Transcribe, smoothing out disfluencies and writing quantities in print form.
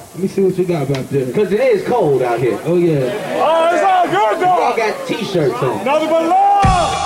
Let me see what you got back there. Because it is cold out here. Oh, yeah. Oh, it's all good, Y'all though. got t-shirts on. Nothing but love.